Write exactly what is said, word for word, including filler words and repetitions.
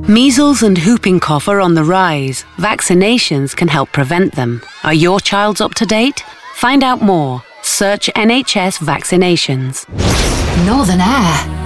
Measles and whooping cough are on the rise. Vaccinations can help prevent them. Are your child's up to date? Find out more. Search N H S vaccinations. Northern Air.